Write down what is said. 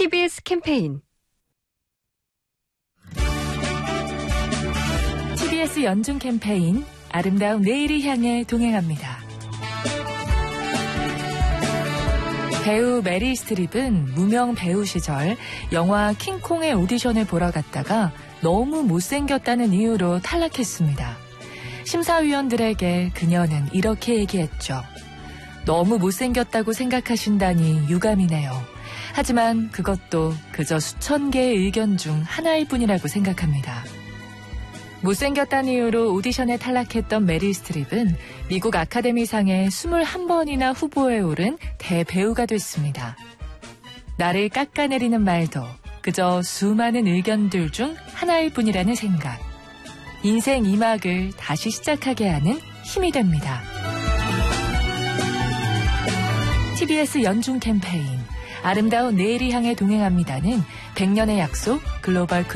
TBS 캠페인 TBS 연중 캠페인 아름다운 내일을 향해 동행합니다. 배우 메릴 스트립은 무명 배우 시절 영화 킹콩의 오디션을 보러 갔다가 너무 못생겼다는 이유로 탈락했습니다. 심사위원들에게 그녀는 이렇게 얘기했죠. 너무 못생겼다고 생각하신다니 유감이네요. 하지만 그것도 그저 수천 개의 의견 중 하나일 뿐이라고 생각합니다. 못생겼다는 이유로 오디션에 탈락했던 메릴 스트립은 미국 아카데미상에 21번이나 후보에 오른 대배우가 됐습니다. 나를 깎아내리는 말도 그저 수많은 의견들 중 하나일 뿐이라는 생각. 인생 2막을 다시 시작하게 하는 힘이 됩니다. TBS 연중 캠페인 아름다운 내일을 향해 동행합니다는 100년의 약속 글로벌